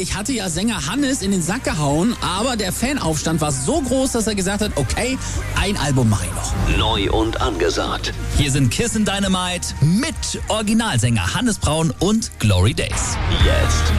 Eigentlich hatte ja Sänger Hannes in den Sack gehauen, aber der Fanaufstand war so groß, dass er gesagt hat, okay, ein Album mache ich noch. Neu und angesagt. Hier sind Kiss and Dynamite mit Originalsänger Hannes Braun und Glory Days. Jetzt